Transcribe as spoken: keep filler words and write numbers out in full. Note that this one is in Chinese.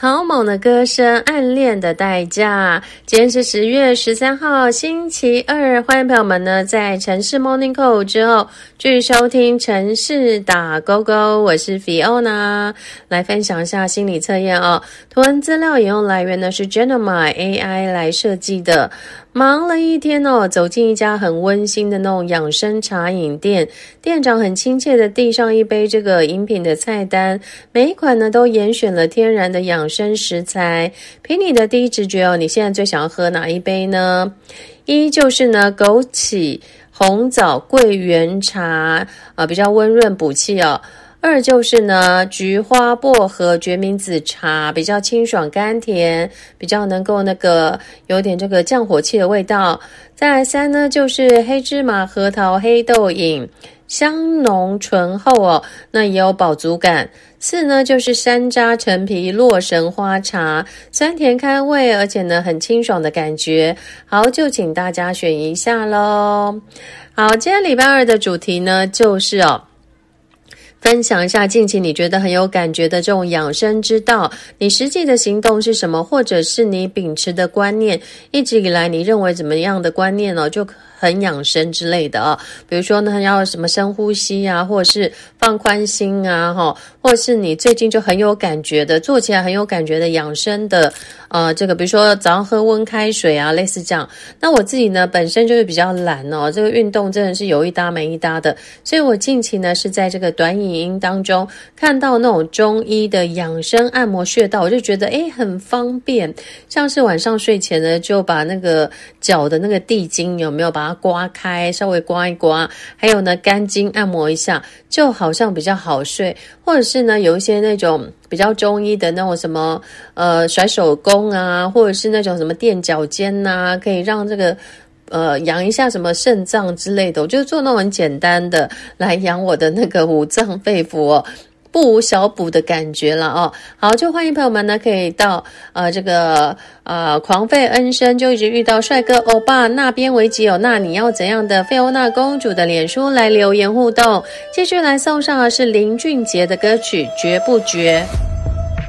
好猛的歌声，暗恋的代价。今天是十月十三号星期二，欢迎朋友们呢在城市 Morning Call 之后继续收听城市打勾勾，我是 Fiona， 来分享一下心理测验哦。图文资料引用来源呢是 Gemini A I 来设计的。忙了一天哦，走进一家很温馨的那种养生茶饮店，店长很亲切的递上一杯这个饮品的菜单，每一款呢都严选了天然的养生食材。凭你的第一直觉哦，你现在最想要喝哪一杯呢？一就是呢枸杞红枣桂圆茶，呃比较温润补气哦。二就是呢菊花薄荷决明子茶，比较清爽甘甜，比较能够那个有点这个降火气的味道。再来三呢就是黑芝麻核桃黑豆饮，香浓醇厚哦，那也有饱足感。四呢就是山楂陈皮洛神花茶，酸甜开胃，而且呢很清爽的感觉。好，就请大家选一下咯。好，今天礼拜二的主题呢就是哦分享一下近期你觉得很有感觉的这种养生之道，你实际的行动是什么，或者是你秉持的观念，一直以来你认为怎么样的观念呢，就很养生之类的啊，比如说呢要什么深呼吸啊，或者是放宽心啊，或者是你最近就很有感觉的，做起来很有感觉的养生的呃，这个比如说早上喝温开水啊，类似这样。那我自己呢本身就是比较懒哦，这个运动真的是有一搭没一搭的，所以我近期呢是在这个短影音当中看到那种中医的养生按摩穴道，我就觉得诶很方便，像是晚上睡前呢就把那个脚的那个地筋有没有把它刮开，稍微刮一刮，还有呢肝经按摩一下，就好像比较好睡。或者是呢有一些那种比较中医的那种什么呃甩手功啊，或者是那种什么垫脚尖啊，可以让这个呃养一下什么肾脏之类的，我就做那种很简单的来养我的那个五脏肺腑哦，不无小补的感觉了哦。好，就欢迎朋友们呢可以到呃这个呃狂吠恩生就一直遇到帅哥欧巴那边为己有，那你要怎样的费欧娜公主的脸书来留言互动，继续来送上的是林俊杰的歌曲绝不绝。